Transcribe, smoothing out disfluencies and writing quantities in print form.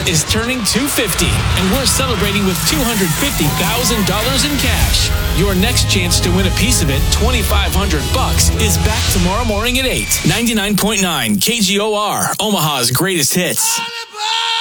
is turning 250, and we're celebrating with $250,000 in cash. Your next chance to win a piece of it, $2,500, is back tomorrow morning at 8. 99.9 KGOR, Omaha's greatest hits.